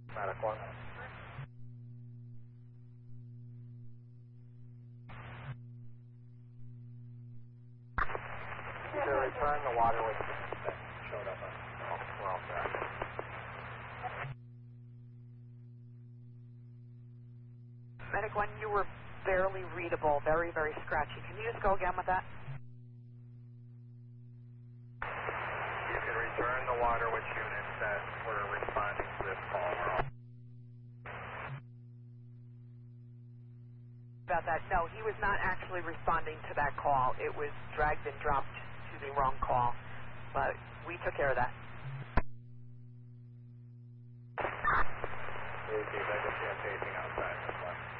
Medic 1. You can return the water with that showed up on well back. Medic 1, you were barely readable, very, very scratchy. Can you just go again with that? You can return the water with units that were responding to this call. About that, no, he was not actually responding to that call. It was dragged and dropped to the wrong call, but we took care of that. Repeat, I just see him paging outside.